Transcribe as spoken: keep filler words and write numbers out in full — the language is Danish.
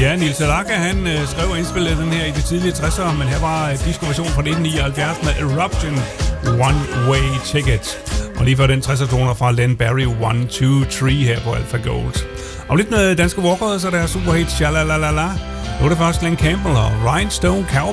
Ja, Nils Sedaka, han øh, skrev og indspillede den her i de tidlige tressere, men her var øh, disco-version fra nitten nioghalvfjerds med Eruption One Way Ticket. Og lige før den tresser-toner fra Len Barry one two three her på Alpha Gold. Og lidt med danske walkere, så der er superhit Shalalala. Nu er det først Glenn Campbell og Rhinestone Cowboy.